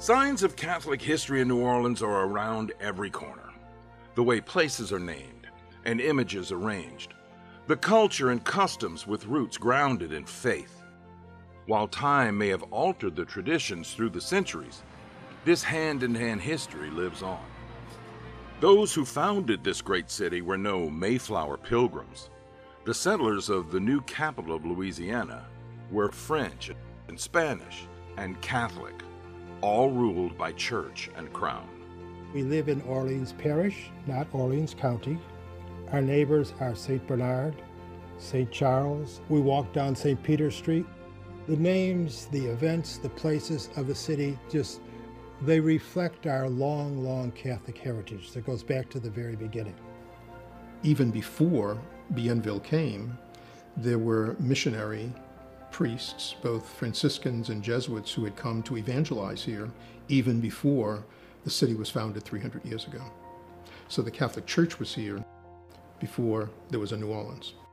Signs of Catholic history in New Orleans are around every corner. The way places are named and images arranged. The culture and customs with roots grounded in faith. While time may have altered the traditions through the centuries, this hand-in-hand history lives on. Those who founded this great city were no Mayflower pilgrims. The settlers of the new capital of Louisiana were French and Spanish and Catholic, all ruled by church and crown. We live in Orleans Parish, not Orleans County. Our neighbors are St. Bernard, St. Charles. We walk down St. Peter Street. The names, the events, the places of the city, they reflect our long, long Catholic heritage that goes back to the very beginning. Even before Bienville came, there were missionary priests, both Franciscans and Jesuits, who had come to evangelize here even before the city was founded 300 years ago. So the Catholic Church was here before there was a New Orleans.